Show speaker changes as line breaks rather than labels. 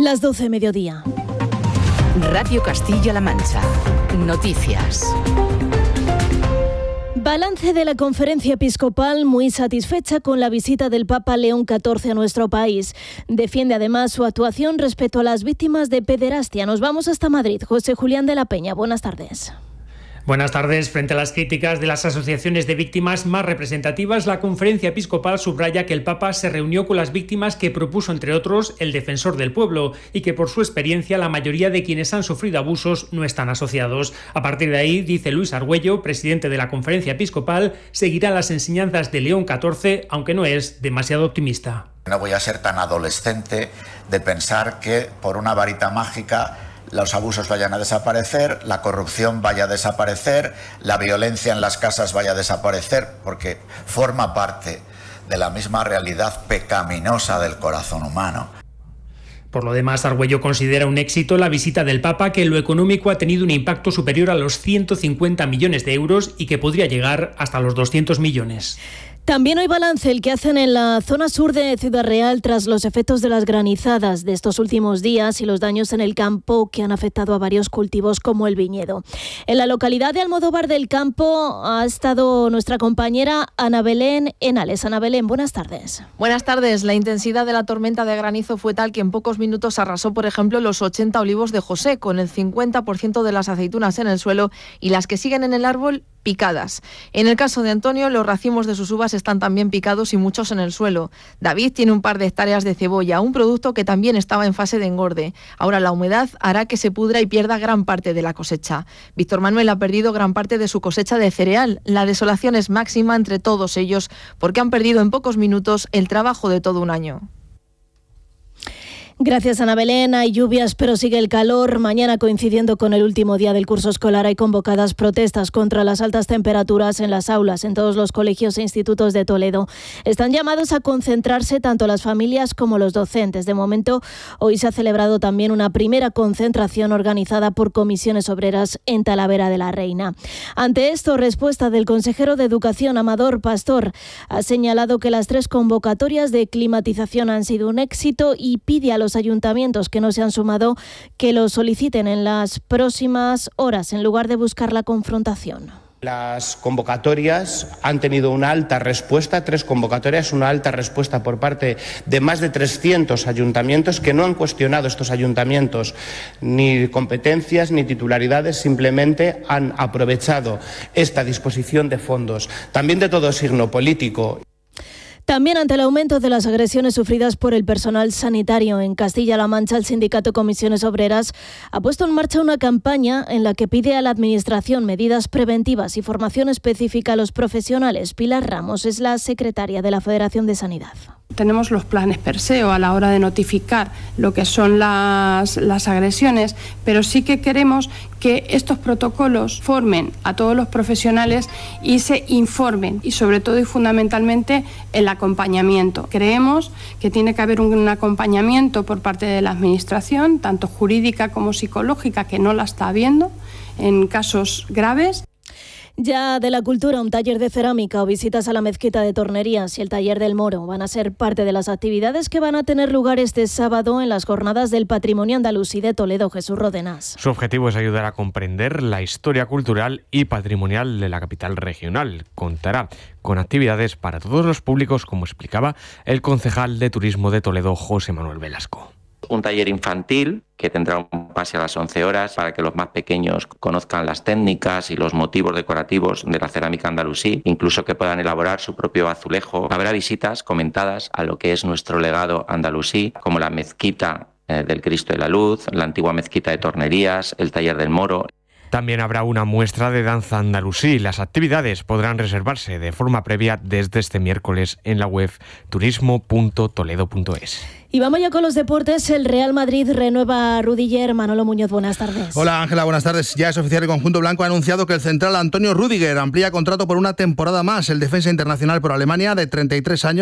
Las 12, mediodía.
Radio Castilla-La Mancha. Noticias.
Balance de la conferencia episcopal, muy satisfecha con la visita del Papa León XIV a nuestro país. Defiende además su actuación respecto a las víctimas de pederastia. Nos vamos hasta Madrid. José Julián de la Peña, buenas tardes.
Buenas tardes. Frente a las críticas de las asociaciones de víctimas más representativas, la conferencia episcopal subraya que el Papa se reunió con las víctimas que propuso, entre otros, el defensor del pueblo, y que por su experiencia la mayoría de quienes han sufrido abusos no están asociados. A partir de ahí, dice Luis Argüello, presidente de la conferencia episcopal, seguirá las enseñanzas de León XIV, aunque no es demasiado optimista.
No voy a ser tan adolescente de pensar que por una varita mágica los abusos vayan a desaparecer, la corrupción vaya a desaparecer, la violencia en las casas vaya a desaparecer, porque forma parte de la misma realidad pecaminosa del corazón humano.
Por lo demás, Argüello considera un éxito la visita del Papa, que en lo económico ha tenido un impacto superior a los 150 millones de euros y que podría llegar hasta los 200 millones.
También hay balance el que hacen en la zona sur de Ciudad Real tras los efectos de las granizadas de estos últimos días y los daños en el campo que han afectado a varios cultivos como el viñedo. En la localidad de Almodóvar del Campo ha estado nuestra compañera Ana Belén Henales. Ana Belén, buenas tardes.
Buenas tardes. La intensidad de la tormenta de granizo fue tal que en pocos minutos arrasó, por ejemplo, los 80 olivos de José, con el 50% de las aceitunas en el suelo y las que siguen en el árbol picadas. En el caso de Antonio, los racimos de sus uvas están también picados y muchos en el suelo. David tiene un par de hectáreas de cebolla, un producto que también estaba en fase de engorde. Ahora la humedad hará que se pudra y pierda gran parte de la cosecha. Víctor Manuel ha perdido gran parte de su cosecha de cereal. La desolación es máxima entre todos ellos porque han perdido en pocos minutos el trabajo de todo un año.
Gracias, Ana Belén. Hay lluvias, pero sigue el calor. Mañana, coincidiendo con el último día del curso escolar, hay convocadas protestas contra las altas temperaturas en las aulas en todos los colegios e institutos de Toledo. Están llamados a concentrarse tanto las familias como los docentes. De momento, hoy se ha celebrado también una primera concentración organizada por comisiones obreras en Talavera de la Reina. Ante esto, respuesta del consejero de Educación, Amador Pastor, ha señalado que las 3 convocatorias de climatización han sido un éxito y pide a los ayuntamientos que no se han sumado que lo soliciten en las próximas horas en lugar de buscar la confrontación.
Las convocatorias han tenido una alta respuesta, 3 convocatorias, una alta respuesta por parte de más de 300 ayuntamientos que no han cuestionado estos ayuntamientos ni competencias ni titularidades, simplemente han aprovechado esta disposición de fondos, también de todo signo político.
También ante el aumento de las agresiones sufridas por el personal sanitario en Castilla-La Mancha, el sindicato Comisiones Obreras ha puesto en marcha una campaña en la que pide a la Administración medidas preventivas y formación específica a los profesionales. Pilar Ramos es la secretaria de la Federación de Sanidad.
Tenemos los planes PERSEO a la hora de notificar lo que son las agresiones, pero sí que queremos que estos protocolos formen a todos los profesionales y se informen, y sobre todo y fundamentalmente el acompañamiento. Creemos que tiene que haber un acompañamiento por parte de la Administración, tanto jurídica como psicológica, que no la está habiendo en casos graves.
Ya de la cultura, un taller de cerámica o visitas a la mezquita de Tornerías y el taller del Moro van a ser parte de las actividades que van a tener lugar este sábado en las jornadas del Patrimonio Andalusí de Toledo. Jesús Rodenas.
Su objetivo es ayudar a comprender la historia cultural y patrimonial de la capital regional. Contará con actividades para todos los públicos, como explicaba el concejal de Turismo de Toledo, José Manuel Velasco.
Un taller infantil que tendrá un pase a las 11 horas para que los más pequeños conozcan las técnicas y los motivos decorativos de la cerámica andalusí, incluso que puedan elaborar su propio azulejo. Habrá visitas comentadas a lo que es nuestro legado andalusí, como la mezquita del Cristo de la Luz, la antigua mezquita de Tornerías, el taller del Moro.
También habrá una muestra de danza andalusí. Las actividades podrán reservarse de forma previa desde este miércoles en la web turismo.toledo.es.
Y vamos ya con los deportes. El Real Madrid renueva a Rüdiger. Manolo Muñoz, buenas tardes.
Hola Ángela, buenas tardes. Ya es oficial, el conjunto blanco ha anunciado que el central Antonio Rüdiger amplía contrato por una temporada más. El defensa internacional por Alemania, de 33 años,